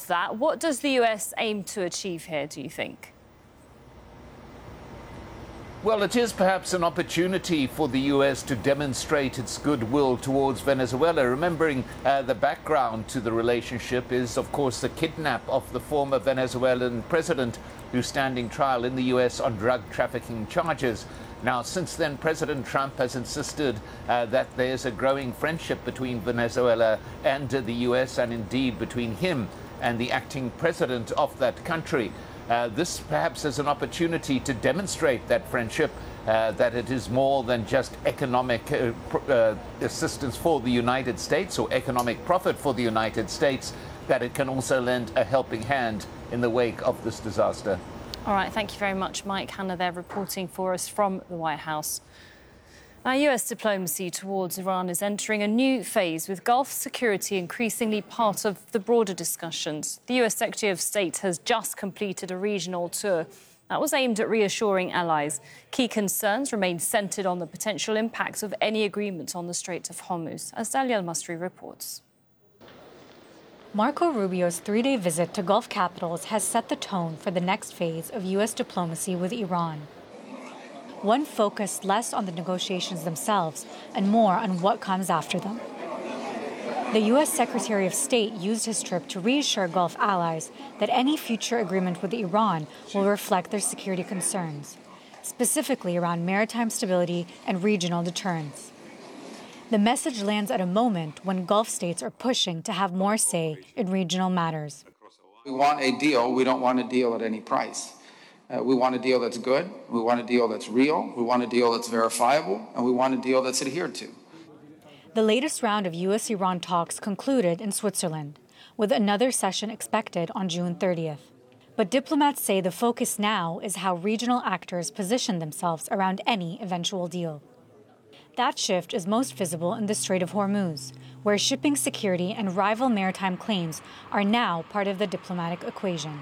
of that. What does the US aim to achieve here, do you think? Well, it is perhaps an opportunity for the US to demonstrate its goodwill towards Venezuela. Remembering the background to the relationship is, of course, the kidnap of the former Venezuelan president who's standing trial in the US on drug trafficking charges. Now, since then, President Trump has insisted that there's a growing friendship between Venezuela and the US, and indeed between him and the acting president of that country. This perhaps is an opportunity to demonstrate that friendship, that it is more than just economic assistance for the United States or economic profit for the United States, that it can also lend a helping hand in the wake of this disaster. All right, thank you very much, Mike Hanna there reporting for us from the White House. Now, US diplomacy towards Iran is entering a new phase, with Gulf security increasingly part of the broader discussions. The US Secretary of State has just completed a regional tour that was aimed at reassuring allies. Key concerns remain centred on the potential impacts of any agreement on the Strait of Hormuz, as Dalia Al-Masri reports. Marco Rubio's three-day visit to Gulf capitals has set the tone for the next phase of US diplomacy with Iran. One focused less on the negotiations themselves and more on what comes after them. The U.S. Secretary of State used his trip to reassure Gulf allies that any future agreement with Iran will reflect their security concerns, specifically around maritime stability and regional deterrence. The message lands at a moment when Gulf states are pushing to have more say in regional matters. We want a deal. We don't want a deal at any price. We want a deal that's good, we want a deal that's real, we want a deal that's verifiable, and we want a deal that's adhered to. The latest round of U.S.-Iran talks concluded in Switzerland, with another session expected on June 30th. But diplomats say the focus now is how regional actors position themselves around any eventual deal. That shift is most visible in the Strait of Hormuz, where shipping security and rival maritime claims are now part of the diplomatic equation.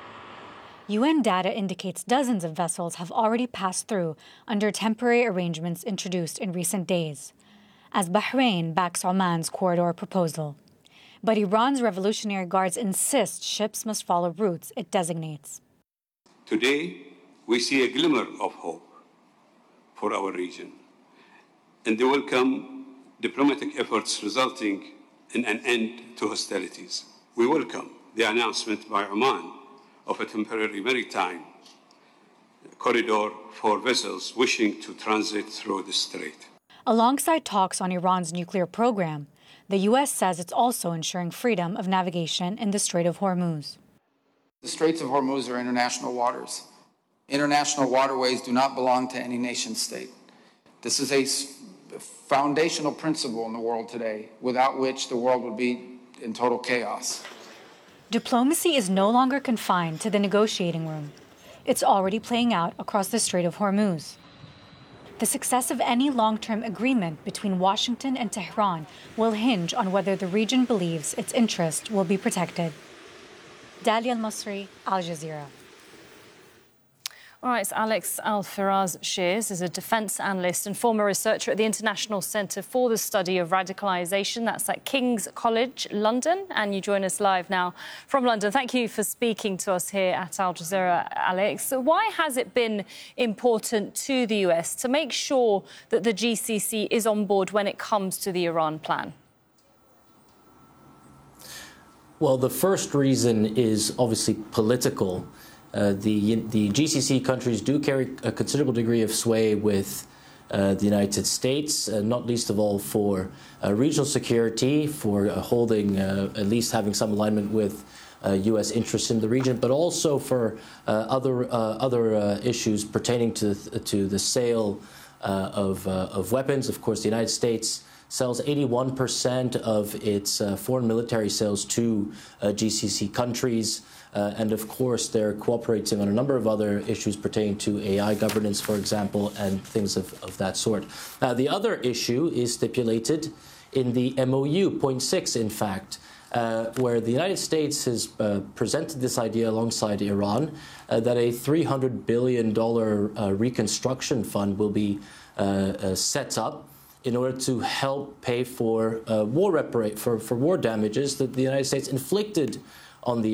UN data indicates dozens of vessels have already passed through under temporary arrangements introduced in recent days, as Bahrain backs Oman's corridor proposal. But Iran's Revolutionary Guards insist ships must follow routes it designates. Today, we see a glimmer of hope for our region, and there will come diplomatic efforts resulting in an end to hostilities. We welcome the announcement by Oman of a temporary maritime corridor for vessels wishing to transit through the strait. Alongside talks on Iran's nuclear program, the U.S. says it's also ensuring freedom of navigation in the Strait of Hormuz. The Straits of Hormuz are international waters. International waterways do not belong to any nation state. This is a foundational principle in the world today, without which the world would be in total chaos. Diplomacy is no longer confined to the negotiating room. It's already playing out across the Strait of Hormuz. The success of any long-term agreement between Washington and Tehran will hinge on whether the region believes its interests will be protected. Dalia Al-Masri, Al Jazeera. All right, so Alex Al-Faraz Shears is a defence analyst and former researcher at the International Centre for the Study of Radicalisation. That's at King's College, London. And you join us live now from London. Thank you for speaking to us here at Al Jazeera, Alex. So why has it been important to the US to make sure that the GCC is on board when it comes to the Iran plan? Well, the first reason is obviously political. The GCC countries do carry a considerable degree of sway with the United States, not least of all for regional security, for holding, at least having some alignment with U.S. interests in the region, but also for other issues pertaining to the sale of weapons. Of course, the United States sells 81% of its foreign military sales to GCC countries. And of course, they're cooperating on a number of other issues pertaining to AI governance, for example, and things of that sort. The other issue is stipulated in the MOU, point 6, in fact, where the United States has presented this idea alongside Iran that a $300 billion reconstruction fund will be set up in order to help pay for war damages that the United States inflicted on the